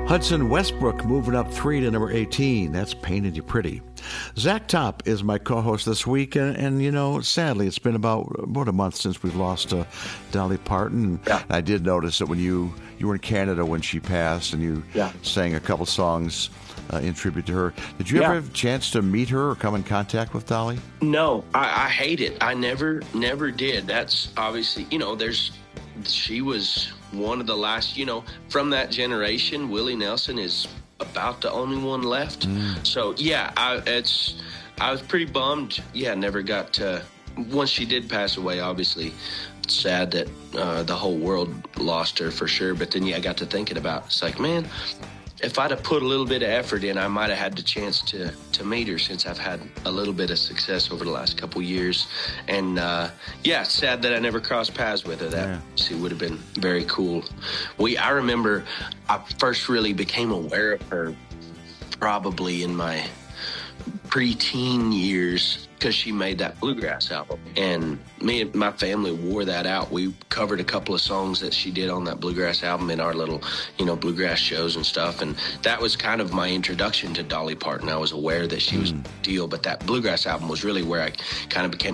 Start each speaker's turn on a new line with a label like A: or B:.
A: Hudson Westbrook moving up 3 to number 18. That's Painted You Pretty. Zach Top is my co-host this week, and you know, sadly, it's been about a month since we've lost Dolly Parton.
B: Yeah.
A: I did notice that when you were in Canada when she passed, and you sang a couple songs in tribute to her. Did you ever have a chance to meet her or come in contact with Dolly?
B: No, I hate it. I never did. That's obviously, you know, she was one of the last, you know, from that generation. Willie Nelson is about the only one left. So yeah, I was pretty bummed. Yeah, never got to. Once she did pass away, obviously, it's sad that the whole world lost her for sure. But then I got to thinking about, it's like, man, if I'd have put a little bit of effort in, I might have had the chance to meet her, since I've had a little bit of success over the last couple years. And sad that I never crossed paths with her. That would have been very cool. I remember I first really became aware of her probably in my preteen years, because she made that bluegrass album, and me and my family wore that out. We covered a couple of songs that she did on that bluegrass album in our little, you know, bluegrass shows and stuff, and that was kind of my introduction to Dolly Parton. I was aware that she was a deal, but that bluegrass album was really where I kind of became